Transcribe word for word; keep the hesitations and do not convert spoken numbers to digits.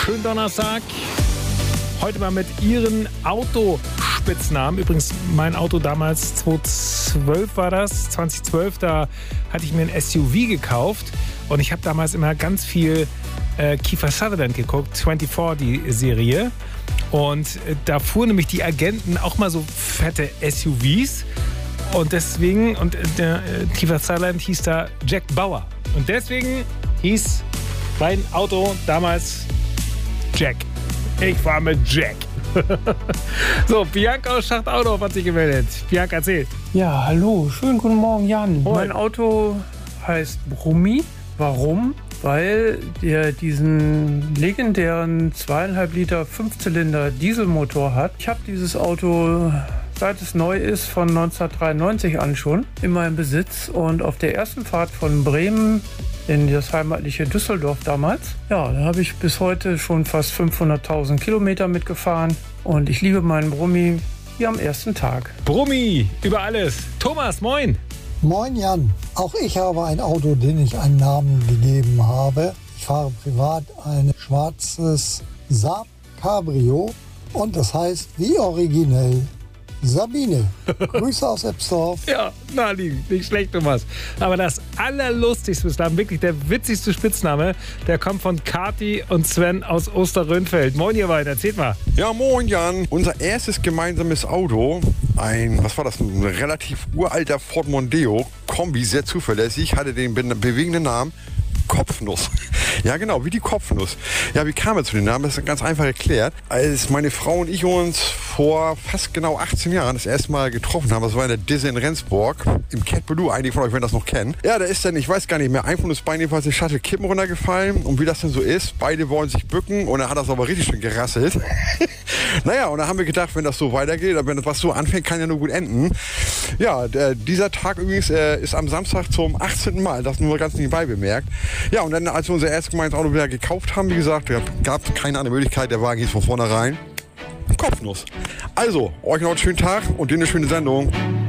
Schönen Donnerstag. Heute mal mit Ihren Autospitznamen. Übrigens, mein Auto damals, zweitausendzwölf war das, zweitausendzwölf, da hatte ich mir ein S U V gekauft. Und ich habe damals immer ganz viel äh, Kiefer Sutherland geguckt, vierundzwanzig, die Serie. Und äh, da fuhren nämlich die Agenten auch mal so fette S U Vs. Und deswegen, und äh, der äh, Kiefer Sutherland hieß da Jack Bauer. Und deswegen hieß mein Auto damals Jack. Ich fahre mit Jack. So, Bianca aus Schachtauto hat sich gemeldet. Bianca, erzähl. Ja, hallo. Schönen guten Morgen, Jan. Moin. Mein Auto heißt Brummi. Warum? Weil der diesen legendären zweieinhalb Liter Fünfzylinder Dieselmotor hat. Ich habe dieses Auto, seit es neu ist, von neunzehnhundertdreiundneunzig an schon in meinem Besitz. Und auf der ersten Fahrt von Bremen in das heimatliche Düsseldorf damals, ja, da habe ich bis heute schon fast fünfhunderttausend Kilometer mitgefahren. Und ich liebe meinen Brummi wie am ersten Tag. Brummi, über alles. Thomas, moin. Moin Jan, auch ich habe ein Auto, dem ich einen Namen gegeben habe. Ich fahre privat ein schwarzes Saab Cabrio und das heißt wie originell Sabine. Grüße aus Ebsdorf. Ja, naheliegend, nicht schlecht, Thomas. Aber das Allerlustigste bislang, wirklich der witzigste Spitzname, der kommt von Kati und Sven aus Osterrönfeld. Moin, ihr beiden, erzählt mal. Ja, moin Jan. Unser erstes gemeinsames Auto, ein, was war das, ein relativ uralter Ford Mondeo, Kombi, sehr zuverlässig, hatte den be- bewegenden Namen Kopfnuss. Ja, genau, wie die Kopfnuss. Ja, wie kam er zu dem Namen? Das ist ganz einfach erklärt. Als meine Frau und ich uns vor fast genau achtzehn Jahren das erste Mal getroffen haben, das war in der Disse in Rendsburg, im Cat Blue, einige von euch werden das noch kennen. Ja, da ist dann, ich weiß gar nicht mehr, ein von uns beiden jedenfalls die Shuttle Kippen runtergefallen und wie das denn so ist, beide wollen sich bücken und dann hat das aber richtig schön gerasselt. Naja, und da haben wir gedacht, wenn das so weitergeht, wenn das was so anfängt, kann ja nur gut enden. Ja, der, dieser Tag übrigens äh, ist am Samstag zum achtzehnten Mal, das nur ganz nebenbei bemerkt. Ja, und dann, als wir unser erstes gemeinsames Auto wieder gekauft haben, wie gesagt, gab es keine andere Möglichkeit, der Wagen hieß von vornherein Kopfnuss. Also, euch noch einen schönen Tag und dir eine schöne Sendung.